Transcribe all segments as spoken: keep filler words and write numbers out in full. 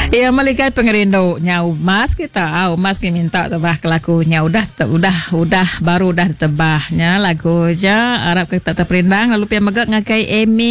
Ya melikai pengerindu nyau mas kita au mas kita minta tebah ke lagunya udah te, udah udah baru udah tebahnya lagunya Arab kita terperindang lalu pihak megak ngakai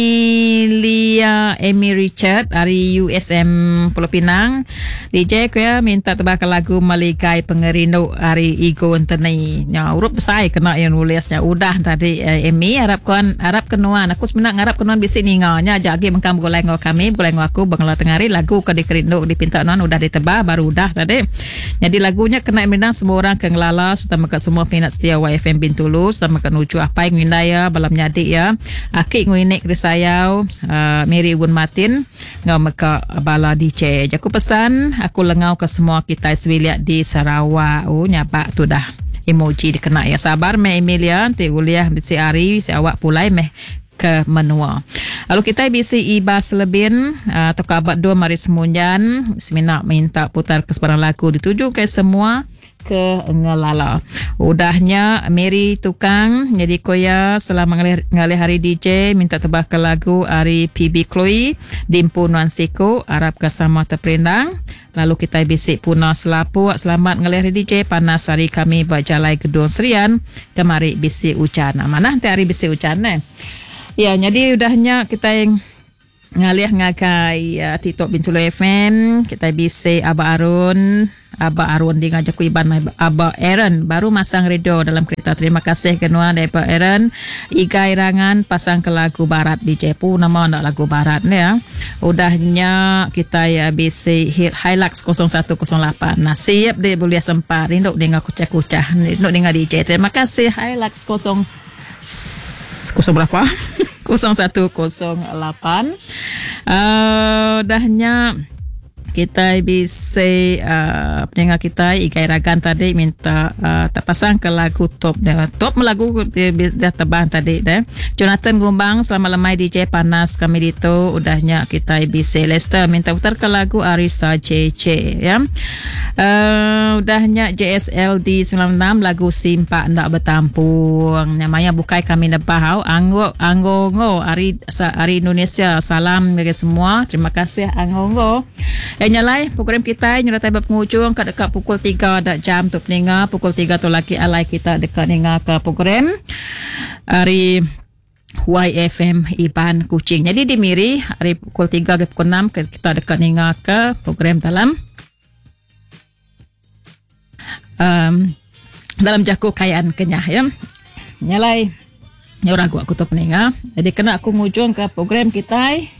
Emilia Amy Richard dari U S M Pulau Pinang D J ku ya minta tebah ke lagu melikai pengerindu hari Igo Antoni nya urup besai kena yang nulisnya udah tadi eh, Amy Arab kuan Arab kenuan aku sebenarnya ngarap kenuan bisi ninganya jagi mengkam goleng kami goleng aku bangla tengari lagu ke dikerindu dipinta non udah ditebah baru udah tadi. Jadi lagunya kena minang semua orang ke ngelala serta maka semua peminat setia Y F M Bintulu serta maka nuju apa yang ngindaya balam nyadi ya. Aki nguinik risayau uh, Mary Gun Martin ngau maka bala D J. Aku pesan aku lengau ke semua kita sewilia di Sarawak. Oh nyapa tu dah emoji dikena ya sabar me Emilia nanti kuliah si Ari si awak pulai meh ke menua. Lalu kita bisi ibas lebin uh, atau kabat dua mari semunyan semina minta putar ke sebarang lagu dituju ke semua ke ngelala. Udahnya Mary tukang jadi koya selama ngalih, ngalih hari D J minta tebah ke lagu hari P B Chloe Dimpu Nuan Siko Arab ke sama terperindang. Lalu kita bisik puna selapu selamat ngalih hari D J panas hari kami bajalai gedung serian kemari bisik ucan. Mana nanti hari bisik ucan eh. Ya, jadi udahnya kita yang ngalih ngakai ya, Tito Bintulu F M, kita bisa Aba Arun, Aba Arun di ngajak ku iban Aba Aaron baru masang radio dalam kereta. Terima kasih kenua dari Aba Aaron. Iga Irangan pasang ke lagu barat di Jepu nama nak lagu barat ni ya. Udahnya kita ya bisa hit Hilux kosong satu kosong lapan. Nah, siap dia boleh sempat rinduk dengar kucah-kucah, rinduk dengar D J. Terima kasih Hilux kosong kosong berapa? kosong satu kosong lapan. Uh, dahnya kita bisa uh, pendengar kita Igai Ragan tadi minta uh, terpasang ke lagu top dia. Top lagu dia, dia tebah tadi deh. Jonathan Gumbang selama lemai D J panas kami dito udahnya kita bisa Lester minta putar ke lagu Arisa C C ya. Uh, udahnya J S L D sembilan enam lagu Simpak Ndak Bertampung. Namanya bukai kami nebah anggo anggongo Ari Ari Indonesia salam bagi semua. Terima kasih anggongo. Yang nyalai program kita nyala tiba penghujung kat dekat pukul tiga dak jam tu peninga pukul tiga tu lagi alai kita dekat ninga ke program hari Y F M Iban Kuching. Jadi di Miri hari pukul tiga ke pukul enam kita dekat ninga ke program dalam um, dalam Jaku Kayaan Kenyah ya. Nyalai nyorang aku aku tu peninga. Jadi kena aku ngujung ke program kita